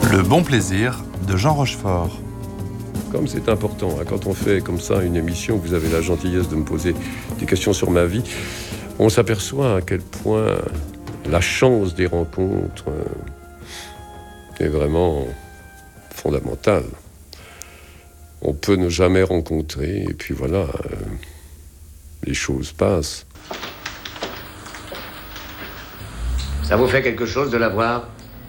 Le bon plaisir de Jean Rochefort. Comme c'est important, quand on fait comme ça une émission, vous avez la gentillesse de me poser des questions sur ma vie, on s'aperçoit à quel point la chance des rencontres est vraiment fondamentale. On peut ne jamais rencontrer, et puis voilà, les choses passent. Ça vous fait quelque chose de la voir ?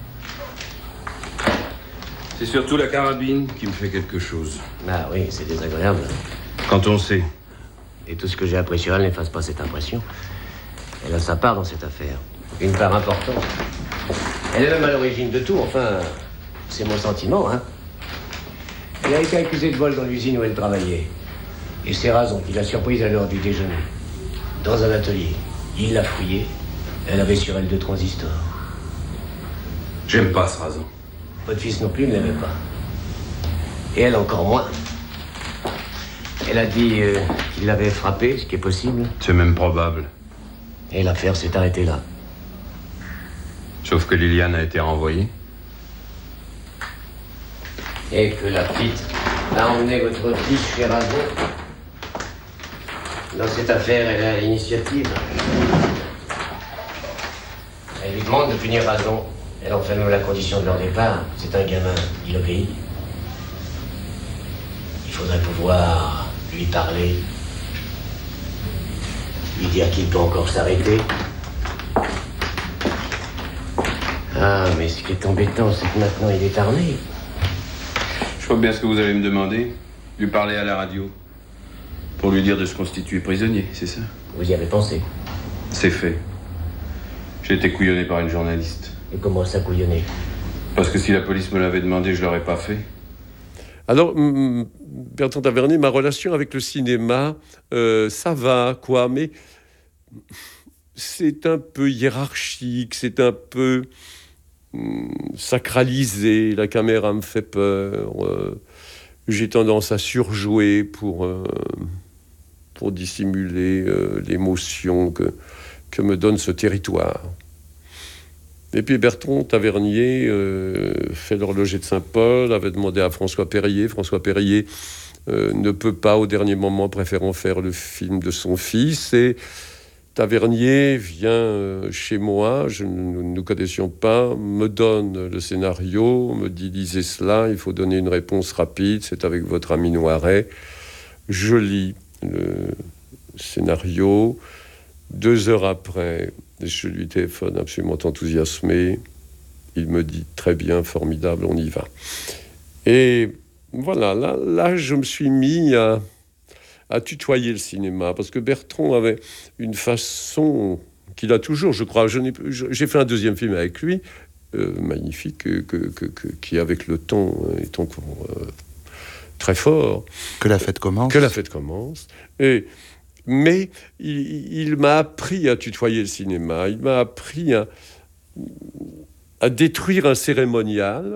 C'est surtout la carabine qui me fait quelque chose. Ah oui, c'est désagréable. Quand on sait. Et tout ce que j'ai appris sur elle n'efface pas cette impression. Elle a sa part dans cette affaire. Une part importante. Elle est même à l'origine de tout, enfin, c'est mon sentiment, hein. Elle a été accusée de vol dans l'usine où elle travaillait. Et c'est Razon qui l'a surprise à l'heure du déjeuner. Dans un atelier. Il l'a fouillée. Elle avait sur elle 2 transistors. J'aime pas ce Razon. Votre fils non plus ne l'aimait pas. Et elle encore moins. Elle a dit qu'il l'avait frappé, ce qui est possible. C'est même probable. Et l'affaire s'est arrêtée là. Sauf que Liliane a été renvoyée. Et que la petite a emmené votre fils chez Razon. Dans cette affaire, elle a l'initiative. Elle lui demande de punir Razon. Elle en fait même la condition de leur départ. C'est un gamin, il obéit. Il faudrait pouvoir lui parler, lui dire qu'il peut encore s'arrêter. Ah, mais ce qui est embêtant, c'est que maintenant il est armé. Je vois bien ce que vous allez me demander. Lui parler à la radio. Pour lui dire de se constituer prisonnier, c'est ça? Vous y avez pensé? C'est fait. J'ai été couillonné par une journaliste. Et comment ça couillonner? Parce que si la police me l'avait demandé, je l'aurais pas fait. Alors, Bertrand Tavernier, ma relation avec le cinéma, ça va, quoi, mais c'est un peu hiérarchique, c'est un peu sacralisé, la caméra me fait peur, j'ai tendance à surjouer pour dissimuler l'émotion que me donne ce territoire. Et puis Bertrand Tavernier fait l'horloger de Saint-Paul, avait demandé à François Perrier. François Perrier ne peut pas, au dernier moment, préférant faire le film de son fils. Et Tavernier vient chez moi, nous ne nous connaissions pas, me donne le scénario, me dit « lisez cela, il faut donner une réponse rapide, c'est avec votre ami Noiret ». Je lis le scénario. 2 heures après, je lui téléphone absolument enthousiasmé. Il me dit « très bien, formidable, on y va ». Et voilà, là je me suis mis à tutoyer le cinéma, parce que Bertrand avait une façon qu'il a toujours, je crois. J'ai fait un 2e film avec lui, magnifique, qui avec le temps est encore très fort. Que la fête commence. Que la fête commence. Mais il m'a appris à tutoyer le cinéma, il m'a appris à détruire un cérémonial,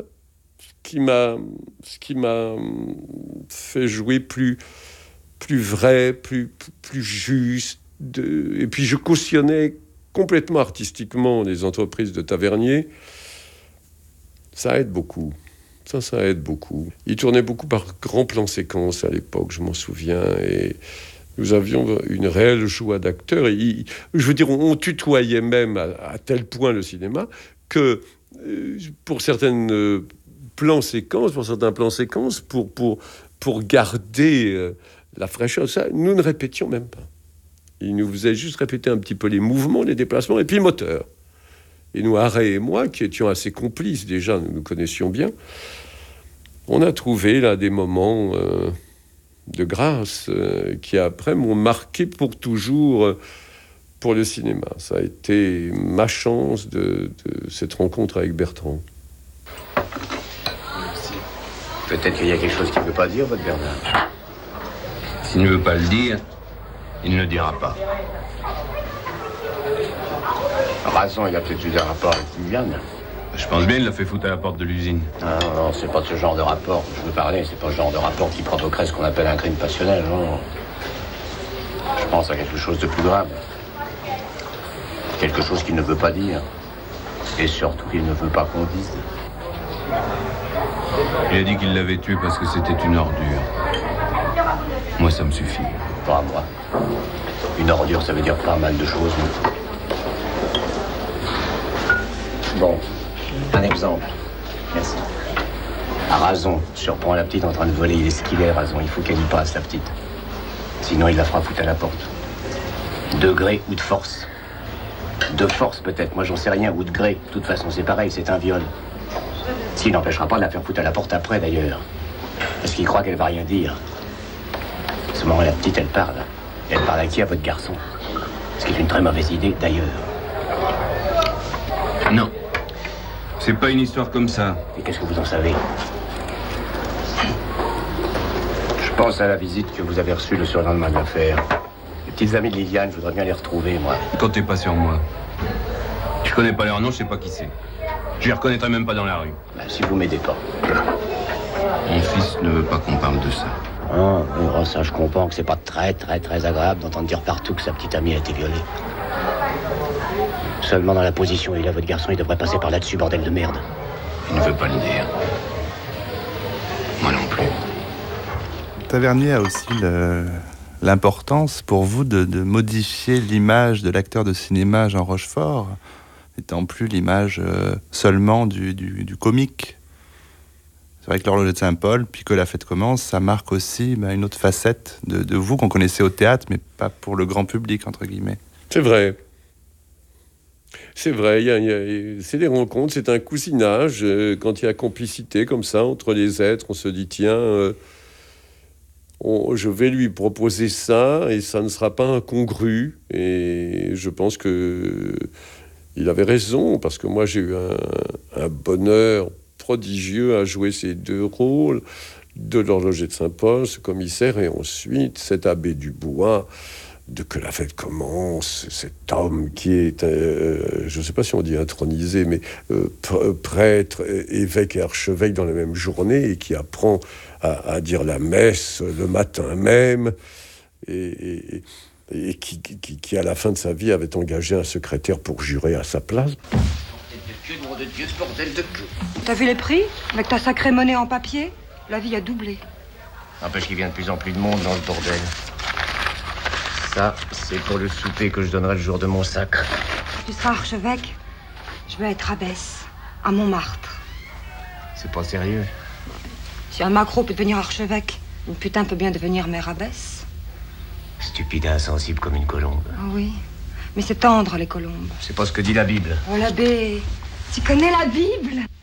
ce qui m'a fait jouer plus vrai, plus juste. Et puis je cautionnais complètement artistiquement les entreprises de Tavernier. Ça aide beaucoup. Ça aide beaucoup. Il tournait beaucoup par grands plans séquences à l'époque, je m'en souviens, et nous avions une réelle joie d'acteurs. Et je veux dire, on tutoyait même à tel point le cinéma que pour certains plans séquences, pour garder la fraîcheur, ça, nous ne répétions même pas. Il nous faisait juste répéter un petit peu les mouvements, les déplacements, et puis le moteur. Et nous, Harry et moi, qui étions assez complices déjà, nous nous connaissions bien, on a trouvé là des moments de grâce qui après m'ont marqué pour toujours pour le cinéma. Ça a été ma chance de cette rencontre avec Bertrand. Merci. Peut-être qu'il y a quelque chose qu'il ne veut pas dire, votre Bernard. S'il ne veut pas le dire, il ne le dira pas. Razon, il a peut-être eu des rapports avec Liliane. Je pense bien qu'il l'a fait foutre à la porte de l'usine. Non, c'est pas de ce genre de rapport que je veux parler. C'est pas le genre de rapport qui provoquerait ce qu'on appelle un crime passionnel, non. Je pense à quelque chose de plus grave. Quelque chose qu'il ne veut pas dire. Et surtout qu'il ne veut pas qu'on dise. Il a dit qu'il l'avait tué parce que c'était une ordure. Moi, ça me suffit. Pas à moi. Une ordure, ça veut dire pas mal de choses. Bon, un exemple. Merci. À Razon, surprend la petite en train de voler. Il est ce qu'il est, Razon. Il faut qu'elle y passe, la petite. Sinon, il la fera foutre à la porte. De gré ou de force. De force, peut-être. Moi, j'en sais rien. Ou de gré. De toute façon, c'est pareil. C'est un viol. Ce qui n'empêchera pas de la faire foutre à la porte après, d'ailleurs. Parce qu'il croit qu'elle va rien dire. À ce moment, la petite, elle parle. Elle parle à qui? À votre garçon. Ce qui est une très mauvaise idée, d'ailleurs. Non. C'est pas une histoire comme ça. Et qu'est-ce que vous en savez? Je pense à la visite que vous avez reçue le surlendemain de l'affaire. Les petites amies de Liliane, je voudrais bien les retrouver, moi. Comptez pas sur moi. Je connais pas leur nom, je sais pas qui c'est. Je les reconnaîtrais même pas dans la rue. Bah, si vous m'aidez pas. Mon fils ne veut pas qu'on parle de ça. Ah, ça, je comprends que c'est pas très agréable d'entendre dire partout que sa petite amie a été violée. Seulement dans la position où il est, votre garçon, il devrait passer par là-dessus, bordel de merde. Il ne veut pas le dire. Moi non plus. Tavernier a aussi l'importance pour vous de modifier l'image de l'acteur de cinéma Jean Rochefort, n'étant plus l'image seulement du comique. C'est vrai que l'horloger de Saint-Paul, puis que la fête commence, ça marque aussi une autre facette de vous qu'on connaissait au théâtre, mais pas pour le grand public, entre guillemets. C'est vrai. C'est vrai, c'est des rencontres, c'est un cousinage. Quand il y a complicité comme ça entre les êtres, on se dit, tiens, je vais lui proposer ça et ça ne sera pas incongru. Et je pense qu'il avait raison, parce que moi j'ai eu un bonheur prodigieux à jouer ces deux rôles, de l'horloger de Saint-Paul, ce commissaire, et ensuite cet abbé Dubois, de que la fête commence, cet homme qui est, je ne sais pas si on dit intronisé, mais prêtre, évêque et archevêque dans la même journée, et qui apprend à dire la messe le matin même, et qui, à la fin de sa vie, avait engagé un secrétaire pour jurer à sa place. Nom de Dieu, ce bordel de queue. T'as vu les prix? Avec ta sacrée monnaie en papier, la vie a doublé. N'empêche qu'il vient de plus en plus de monde dans le bordel. Ça, c'est pour le souper que je donnerai le jour de mon sacre. Tu seras archevêque, je vais être abbesse, à Montmartre. C'est pas sérieux. Si un macro peut devenir archevêque, une putain peut bien devenir mère abbesse. Stupide et insensible comme une colombe. Ah oui, mais c'est tendre, les colombes. C'est pas ce que dit la Bible. Oh, l'abbé, tu connais la Bible?